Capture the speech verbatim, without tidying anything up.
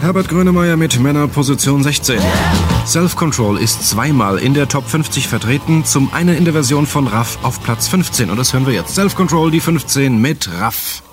Herbert Grönemeyer mit Männer Position sechzehn. Self-Control ist zweimal in der Top fünfzig vertreten, zum einen in der Version von Raff auf Platz fünfzehn. Und das hören wir jetzt. Self-Control, die fünfzehn mit Raff.